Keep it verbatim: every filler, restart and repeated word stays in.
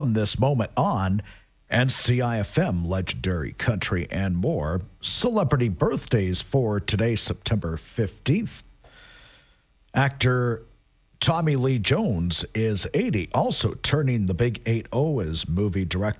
From this moment on, and C I F M, Legendary Country, and more. Celebrity birthdays for today, September fifteenth. Actor Tommy Lee Jones is eighty, also turning the big eight oh as movie director